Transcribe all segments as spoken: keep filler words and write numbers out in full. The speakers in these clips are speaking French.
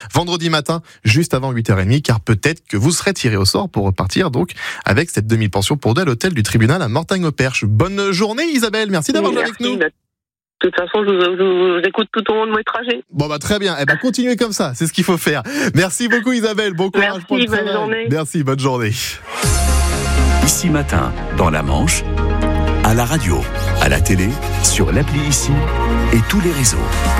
vendredi matin, juste avant huit heures trente, car peut-être que vous serez tiré au sort pour repartir donc avec cette demi-pension pour deux à l'hôtel du tribunal à Mortagne-au-Perche. Bonne journée Isabelle, merci d'avoir joué avec nous. De toute façon, je vous, je vous écoute tout au long de mes trajets. Bon bah très bien, eh ben continuez comme ça, c'est ce qu'il faut faire. Merci beaucoup Isabelle, bon courage merci, pour le bonne travail. journée. Merci, bonne journée. Ici Matin, dans la Manche, à la radio, à la télé, sur l'appli Ici et tous les réseaux.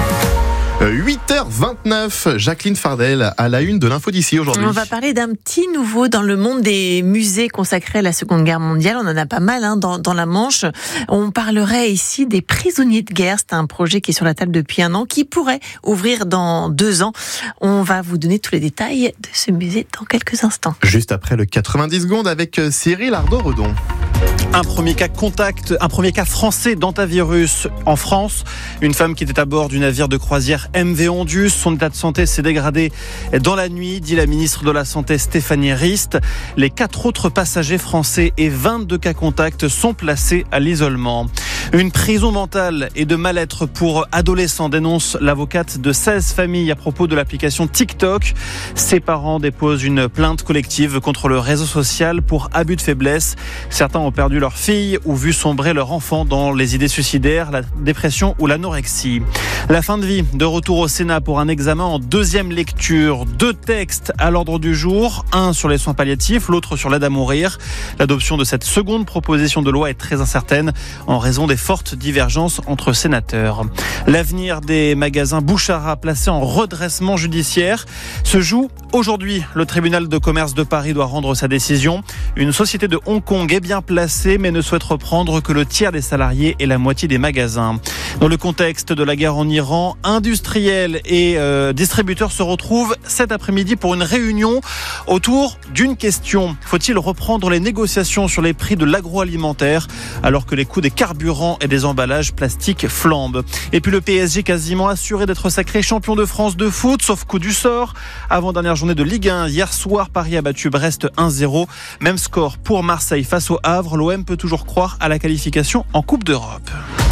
huit heures vingt-neuf, Jacqueline Fardel à la une de l'info d'ici aujourd'hui. On va parler d'un petit nouveau dans le monde des musées consacrés à la Seconde Guerre mondiale. On en a pas mal hein, dans, dans la Manche. On parlerait ici des prisonniers de guerre. C'est un projet qui est sur la table depuis un an, qui pourrait ouvrir dans deux ans. On va vous donner tous les détails de ce musée dans quelques instants. Juste après le quatre-vingt-dix secondes avec Cyril Ardo-Redon. Un premier cas contact, un premier cas français d'antavirus en France. Une femme qui était à bord du navire de croisière M V Ondus. Son état de santé s'est dégradé dans la nuit, dit la ministre de la Santé Stéphanie Rist. Les quatre autres passagers français et vingt-deux cas contacts sont placés à l'isolement. Une prison mentale et de mal-être pour adolescents, dénonce l'avocate de seize familles à propos de l'application TikTok. Ses parents déposent une plainte collective contre le réseau social pour abus de faiblesse. Certains ont perdu leur fille ou vu sombrer leur enfant dans les idées suicidaires, la dépression ou l'anorexie. La fin de vie, de retour au Sénat pour un examen en deuxième lecture. Deux textes à l'ordre du jour, un sur les soins palliatifs, l'autre sur l'aide à mourir. L'adoption de cette seconde proposition de loi est très incertaine en raison des fortes divergences entre sénateurs. L'avenir des magasins Bouchara placés en redressement judiciaire se joue aujourd'hui. Le tribunal de commerce de Paris doit rendre sa décision. Une société de Hong Kong est bien placée mais ne souhaite reprendre que le tiers des salariés et la moitié des magasins. Dans le contexte de la guerre en Iran, industriels et euh, distributeurs se retrouvent cet après-midi pour une réunion autour d'une question. Faut-il reprendre les négociations sur les prix de l'agroalimentaire alors que les coûts des carburants et des emballages plastiques flambent? Et puis le P S G quasiment assuré d'être sacré champion de France de foot, sauf coup du sort. Avant-dernière journée de Ligue un, hier soir, Paris a battu Brest un zéro. Même score pour Marseille face au Havre. L'O M peut toujours croire à la qualification en Coupe d'Europe.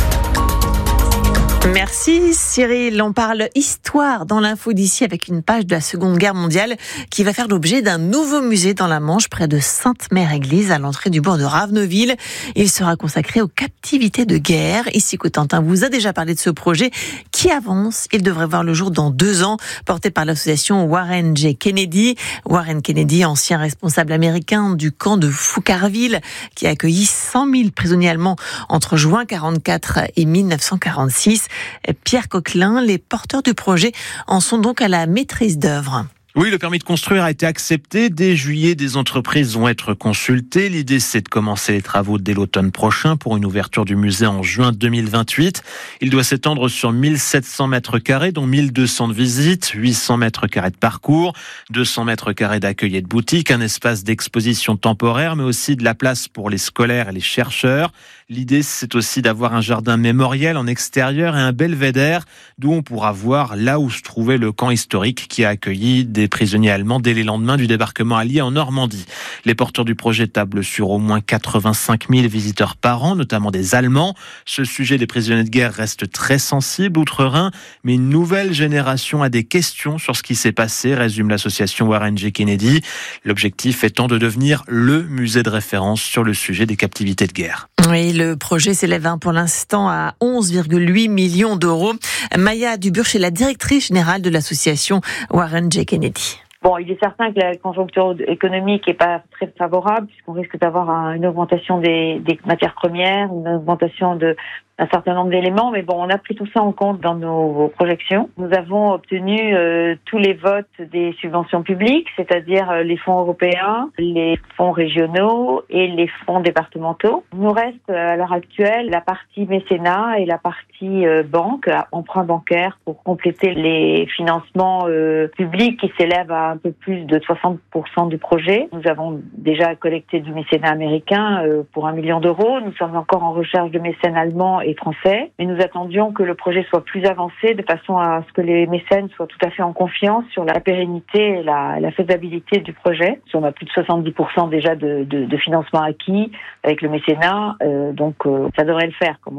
Merci Cyril. On parle histoire dans l'info d'ici avec une page de la Seconde Guerre mondiale qui va faire l'objet d'un nouveau musée dans la Manche près de Sainte-Mère-Église à l'entrée du bourg de Raveneville. Il sera consacré aux captivités de guerre. Ici Cotentin vous a déjà parlé de ce projet qui avance. Il devrait voir le jour dans deux ans, porté par l'association Warren J. Kennedy. Warren Kennedy, ancien responsable américain du camp de Foucarville qui a accueilli cent mille prisonniers allemands entre juin quarante-quatre et mille neuf cent quarante-six. Pierre Coquelin, les porteurs du projet en sont donc à la maîtrise d'œuvre. Oui, le permis de construire a été accepté. Dès juillet, des entreprises vont être consultées. L'idée, c'est de commencer les travaux dès l'automne prochain pour une ouverture du musée en juin deux mille vingt-huit. Il doit s'étendre sur mille sept cents mètres carrés, dont mille deux cents de visites, huit cents mètres carrés de parcours, deux cents mètres carrés d'accueil et de boutique, un espace d'exposition temporaire, mais aussi de la place pour les scolaires et les chercheurs. L'idée, c'est aussi d'avoir un jardin mémoriel en extérieur et un belvédère d'où on pourra voir là où se trouvait le camp historique qui a accueilli des prisonniers allemands dès les lendemains du débarquement allié en Normandie. Les porteurs du projet tablent sur au moins quatre-vingt-cinq mille visiteurs par an, notamment des Allemands. Ce sujet des prisonniers de guerre reste très sensible outre-Rhin, mais une nouvelle génération a des questions sur ce qui s'est passé, résume l'association Warren J. Kennedy. L'objectif étant de devenir le musée de référence sur le sujet des captivités de guerre. Oui, le projet s'élève pour l'instant à onze virgule huit millions d'euros. Maya Duburche est la directrice générale de l'association Warren J. Kennedy. Bon, il est certain que la conjoncture économique est pas très favorable puisqu'on risque d'avoir une augmentation des, des matières premières, une augmentation de un certain nombre d'éléments, mais bon, on a pris tout ça en compte dans nos projections. Nous avons obtenu euh, tous les votes des subventions publiques, c'est-à-dire euh, les fonds européens, les fonds régionaux et les fonds départementaux. Il nous reste euh, à l'heure actuelle la partie mécénat et la partie euh, banque, emprunt bancaire, pour compléter les financements euh, publics qui s'élèvent à un peu plus de soixante pour cent du projet. Nous avons déjà collecté du mécénat américain euh, pour un million d'euros. Nous sommes encore en recherche de mécènes allemands et français, mais nous attendions que le projet soit plus avancé de façon à ce que les mécènes soient tout à fait en confiance sur la pérennité et la, la faisabilité du projet. On a plus de soixante-dix pour cent déjà de, de, de financement acquis avec le mécénat, euh, donc euh, ça devrait le faire, comme on dit.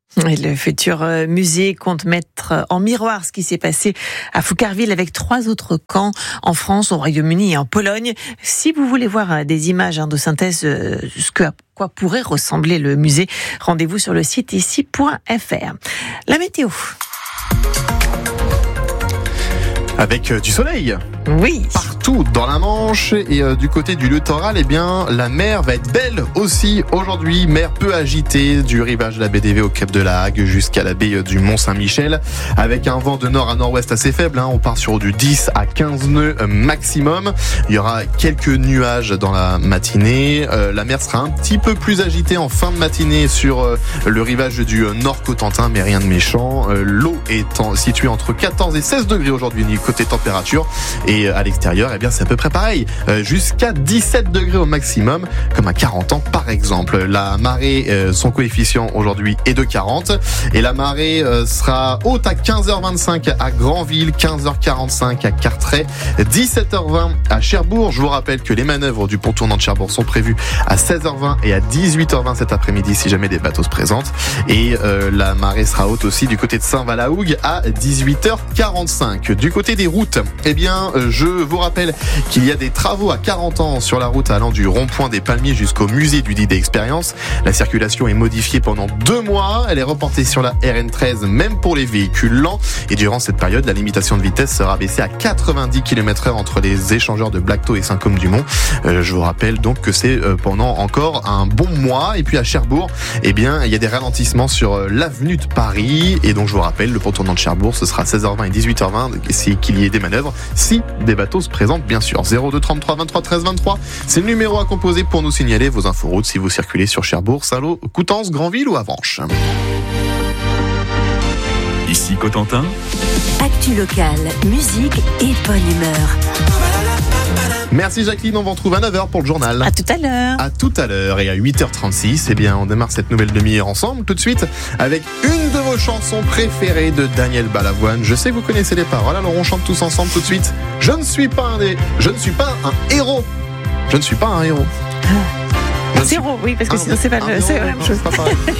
Et le futur musée compte mettre en miroir ce qui s'est passé à Foucarville avec trois autres camps en France, au Royaume-Uni et en Pologne. Si vous voulez voir des images de synthèse, ce que, à quoi pourrait ressembler le musée, rendez-vous sur le site ici point f r. La météo. Avec du soleil. Oui. Partout dans la Manche et euh, du côté du littoral, eh bien, la mer va être belle aussi aujourd'hui. Mer peu agitée du rivage de la baie d'Évé au Cap de la Hague jusqu'à la baie du Mont-Saint-Michel, avec un vent de nord à nord-ouest assez faible. Hein. On part sur du dix à quinze nœuds maximum. Il y aura quelques nuages dans la matinée. Euh, la mer sera un petit peu plus agitée en fin de matinée sur euh, le rivage du euh, nord Cotentin, mais rien de méchant. Euh, l'eau est en, située entre quatorze et seize degrés aujourd'hui côté température. Et à l'extérieur, eh bien, c'est à peu près pareil. Euh, jusqu'à dix-sept degrés au maximum, comme à quarante ans par exemple. La marée, euh, son coefficient aujourd'hui est de quarante. Et la marée euh, sera haute à quinze heures vingt-cinq à Granville, quinze heures quarante-cinq à Carteret, dix-sept heures vingt à Cherbourg. Je vous rappelle que les manœuvres du pont tournant de Cherbourg sont prévues à seize heures vingt et à dix-huit heures vingt cet après-midi si jamais des bateaux se présentent. Et euh, la marée sera haute aussi du côté de Saint-Valahougue à dix-huit heures quarante-cinq. Du côté des routes, eh bien, je vous rappelle qu'il y a des travaux à quarante ans sur la route allant du rond-point des Palmiers jusqu'au musée du D D Expérience. La circulation est modifiée pendant deux mois. Elle est reportée sur la R N treize, même pour les véhicules lents. Et durant cette période, la limitation de vitesse sera baissée à quatre-vingt-dix kilomètres heure entre les échangeurs de Blacto et Saint-Côme-du-Mont. Euh, je vous rappelle donc que c'est pendant encore un bon mois. Et puis à Cherbourg, eh bien, il y a des ralentissements sur l'avenue de Paris. Et donc, je vous rappelle, le pont tournant de Cherbourg, ce sera seize heures vingt et dix-huit heures vingt. C'est qu'il y ait des manœuvres. Si des bateaux se présentent, bien sûr. zéro deux trente-trois vingt-trois treize vingt-trois, c'est le numéro à composer pour nous signaler vos inforoutes si vous circulez sur Cherbourg, Saint-Lô, Coutances, Granville ou Avenches. Ici Cotentin. Actu locale, musique et bonne humeur. Merci Jacqueline, on vous retrouve à neuf heures pour le journal. À tout à l'heure. À tout à l'heure et à huit heures trente-six, eh bien, on démarre cette nouvelle demi-heure ensemble tout de suite avec une de vos chansons préférées de Daniel Balavoine. Je sais que vous connaissez les paroles, alors on chante tous ensemble tout de suite. Je ne suis pas un, dé... je ne suis pas un héros. Je ne suis pas un héros. Un zéro, oui, parce que un sinon c'est pas, le... c'est la même chose.